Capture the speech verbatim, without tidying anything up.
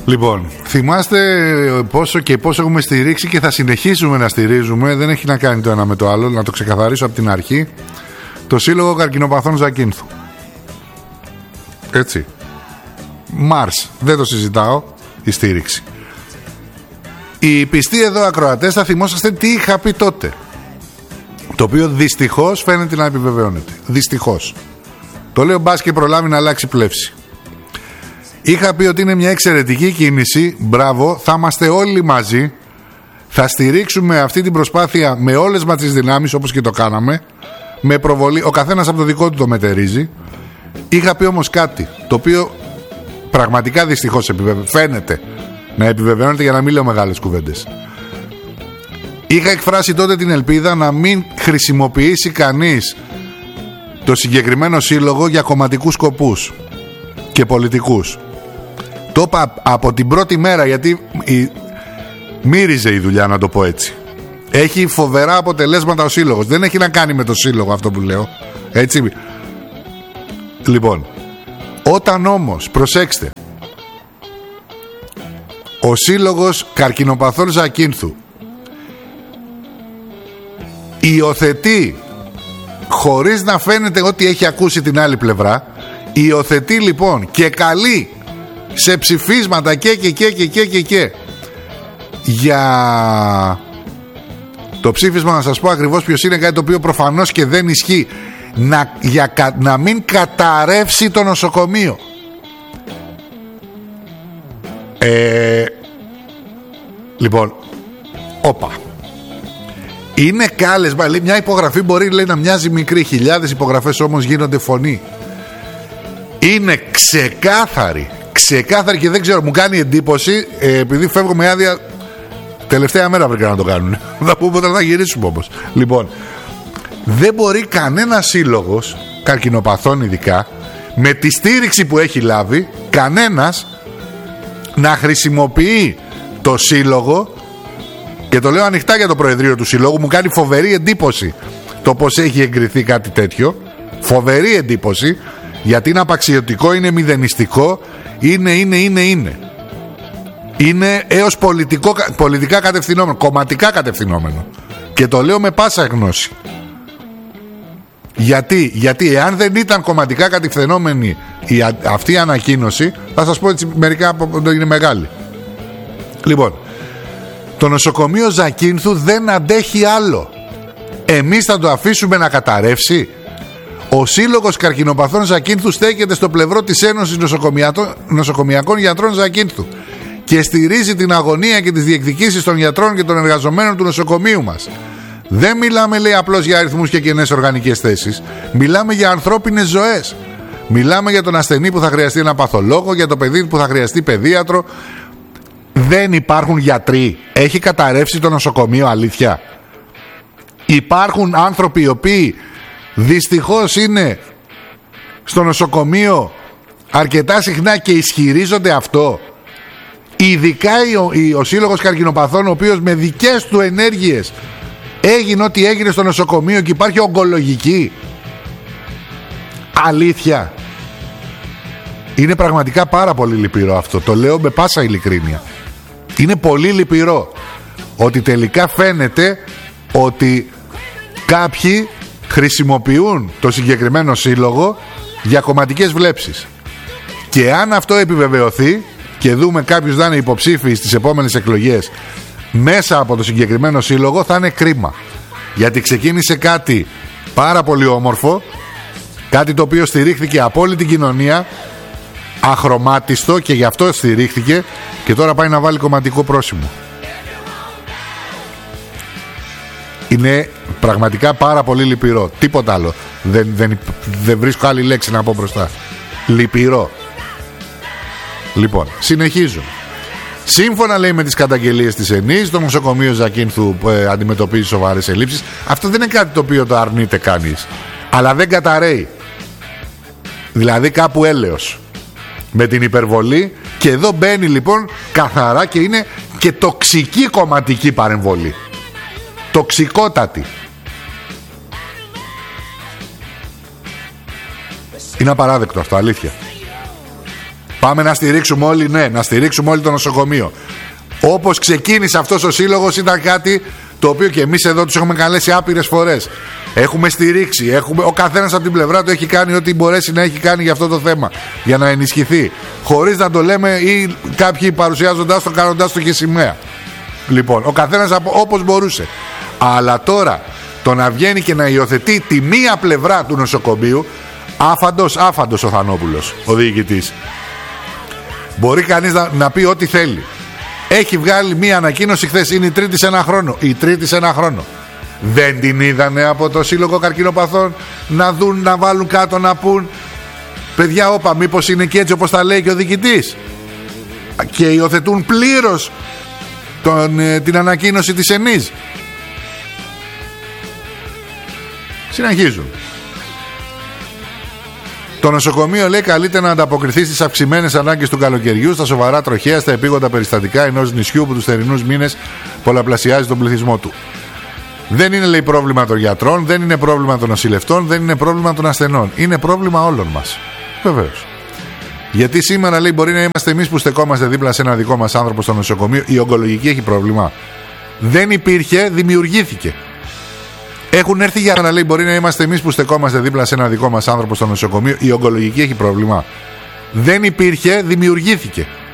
Λοιπόν, θυμάστε πόσο και πόσο έχουμε στηρίξει και θα συνεχίσουμε να στηρίζουμε, δεν έχει να κάνει το ένα με το άλλο, να το ξεκαθαρίσω από την αρχή, το Σύλλογο Καρκινοπαθών Ζακίνθου. Έτσι. Μάρς, δεν το συζητάω, η στήριξη. Οι πιστοί εδώ ακροατές θα θυμόσαστε τι είχα πει τότε, το οποίο δυστυχώς φαίνεται να επιβεβαιώνεται. Δυστυχώς. Το λέω μπας και προλάβει να αλλάξει πλεύση. Είχα πει ότι είναι μια εξαιρετική κίνηση, μπράβο, θα είμαστε όλοι μαζί, θα στηρίξουμε αυτή την προσπάθεια με όλες μας τις δυνάμεις, όπως και το κάναμε, με προβολή, ο καθένας από το δικό του το μετερίζει. Είχα πει όμως κάτι, το οποίο πραγματικά δυστυχώς επιβεβαι... φαίνεται να επιβεβαιώνεται, για να μην λέω μεγάλες κουβέντες. Είχα εκφράσει τότε την ελπίδα να μην χρησιμοποιήσει κανείς το συγκεκριμένο σύλλογο για κομματικούς σκοπούς και πολιτικούς. Το είπα από την πρώτη μέρα, γιατί η... μύριζε η δουλειά, να το πω έτσι. Έχει φοβερά αποτελέσματα ο σύλλογος. Δεν έχει να κάνει με το σύλλογο αυτό που λέω, έτσι. Λοιπόν, όταν όμως, προσέξτε, ο Σύλλογος Καρκινοπαθών Ζακίνθου υιοθετεί, χωρίς να φαίνεται ότι έχει ακούσει την άλλη πλευρά, υιοθετεί λοιπόν και καλεί σε ψηφίσματα και και και και και και, και για το ψήφισμα, να σας πω ακριβώς ποιος είναι, κάτι το οποίο προφανώς και δεν ισχύει, να, για, να μην καταρρεύσει το νοσοκομείο. Ε, λοιπόν, όπα. Είναι κάλεσμα, λέει, μια υπογραφή μπορεί, λέει, να μοιάζει μικρή, χιλιάδες υπογραφές όμως γίνονται φωνή. Είναι ξεκάθαρη, ξεκάθαρη και δεν ξέρω, μου κάνει εντύπωση, ε, επειδή φεύγω με άδεια, τελευταία μέρα βρήκα να το κάνουν. Θα πούμε όταν θα γυρίσουμε όμως. Λοιπόν, δεν μπορεί κανένα σύλλογος καρκινοπαθών, ειδικά με τη στήριξη που έχει λάβει, κανένας να χρησιμοποιεί το σύλλογο, και το λέω ανοιχτά για το Προεδρείο του Συλλόγου, μου κάνει φοβερή εντύπωση το πως έχει εγκριθεί κάτι τέτοιο, φοβερή εντύπωση, γιατί είναι απαξιωτικό, είναι μηδενιστικό, είναι, είναι, είναι, είναι είναι έως πολιτικό, πολιτικά κατευθυνόμενο, κομματικά κατευθυνόμενο, και το λέω με πάσα γνώση. Γιατί, γιατί εάν δεν ήταν κομματικά κατευθυνόμενη η, αυτή η ανακοίνωση, θα σας πω έτσι μερικά από το είναι μεγάλη. Λοιπόν, το νοσοκομείο Ζακίνθου δεν αντέχει άλλο. Εμείς θα το αφήσουμε να καταρρεύσει? Ο Σύλλογος Καρκινοπαθών Ζακίνθου στέκεται στο πλευρό της Ένωσης Νοσοκομιακών Γιατρών Ζακίνθου και στηρίζει την αγωνία και τις διεκδικήσεις των γιατρών και των εργαζομένων του νοσοκομείου μας. Δεν μιλάμε, λέει, απλώς για αριθμούς και κενές οργανικές θέσεις. Μιλάμε για ανθρώπινες ζωές. Μιλάμε για τον ασθενή που θα χρειαστεί ένα παθολόγο, για το παιδί που θα χρειαστεί παιδίατρο. Δεν υπάρχουν γιατροί. Έχει καταρρεύσει το νοσοκομείο, αλήθεια? Υπάρχουν άνθρωποι οι οποίοι δυστυχώς είναι στο νοσοκομείο αρκετά συχνά και ισχυρίζονται αυτό. Ειδικά ο, ο Σύλλογος Καρκινοπαθών, ο οποίος με δικές του ενέργειες έγινε ό,τι έγινε στο νοσοκομείο και υπάρχει ογκολογική. Αλήθεια? Είναι πραγματικά πάρα πολύ λυπηρό αυτό. Το λέω με πάσα ειλικρίνεια. Είναι πολύ λυπηρό ότι τελικά φαίνεται ότι κάποιοι χρησιμοποιούν το συγκεκριμένο σύλλογο για κομματικές βλέψεις. Και αν αυτό επιβεβαιωθεί και δούμε κάποιους να είναι υποψήφιοι στις επόμενες εκλογές μέσα από το συγκεκριμένο σύλλογο, θα είναι κρίμα. Γιατί ξεκίνησε κάτι πάρα πολύ όμορφο, κάτι το οποίο στηρίχθηκε από όλη την κοινωνία, αχρωμάτιστο, και γι' αυτό στηρίχθηκε, και τώρα πάει να βάλει κομματικό πρόσημο. Είναι πραγματικά πάρα πολύ λυπηρό. Τίποτα άλλο. Δεν, δεν, δεν βρίσκω άλλη λέξη να πω μπροστά. Λυπηρό. Λοιπόν, συνεχίζω. Σύμφωνα, λέει, με τις καταγγελίες της ΕΝΗΣ, το νοσοκομείο Ζακίνθου ε, αντιμετωπίζει σοβαρές ελλείψεις. Αυτό δεν είναι κάτι το οποίο το αρνείται κανείς, αλλά δεν καταραίει. Δηλαδή κάπου έλεος με την υπερβολή. Και εδώ μπαίνει λοιπόν καθαρά και είναι και τοξική κομματική παρεμβολή. Τοξικότατη. Είναι απαράδεκτο αυτό, αλήθεια. Πάμε να στηρίξουμε όλοι, ναι, να στηρίξουμε όλοι το νοσοκομείο. Όπως ξεκίνησε αυτός ο σύλλογος, ήταν κάτι το οποίο και εμείς εδώ τους έχουμε καλέσει άπειρες φορές. Έχουμε στηρίξει, έχουμε, ο καθένας από την πλευρά του έχει κάνει ό,τι μπορέσει να έχει κάνει για αυτό το θέμα, για να ενισχυθεί, χωρίς να το λέμε ή κάποιοι παρουσιάζοντάς το, κάνοντάς το και σημαία. Λοιπόν, ο καθένας όπως μπορούσε. Αλλά τώρα το να βγαίνει και να υιοθετεί τη μία πλευρά του νοσοκομείου, άφαντος, άφαντος ο Θανόπουλος, ο διοικητής. Μπορεί κανείς να, να πει ό,τι θέλει. Έχει βγάλει μία ανακοίνωση χθες, είναι η τρίτη σε ένα χρόνο. Η τρίτη σε ένα χρόνο. Δεν την είδανε από το Σύλλογο Καρκινοπαθών να δουν, να βάλουν κάτω, να πούν παιδιά, όπα, μήπως είναι και έτσι όπως τα λέει και ο διοικητής, και υιοθετούν πλήρως τον, την ανακοίνωση της ΕΝΗΣ. Συνεχίζουν. Το νοσοκομείο, λέει, καλείται να ανταποκριθεί στις αυξημένες ανάγκες του καλοκαιριού, στα σοβαρά τροχαία, στα επίγοντα περιστατικά ενός νησιού που τους θερινούς μήνες πολλαπλασιάζει τον πληθυσμό του. Δεν είναι, λέει, πρόβλημα των γιατρών, δεν είναι πρόβλημα των νοσηλευτών, δεν είναι πρόβλημα των ασθενών. Είναι πρόβλημα όλων μας. Βεβαίως. Γιατί σήμερα, λέει, μπορεί να είμαστε εμείς που στεκόμαστε δίπλα σε ένα δικό μας άνθρωπο στο νοσοκομείο. Η ογκολογική έχει πρόβλημα. Δεν υπήρχε, δημιουργήθηκε. Έχουν έρθει για να, λέει, μπορεί να είμαστε εμείς που στεκόμαστε δίπλα σε ένα δικό μας άνθρωπο στο νοσοκομείο. Η ογκολογική έχει πρόβλημα. Δεν υπήρχε, δημιουργήθηκε.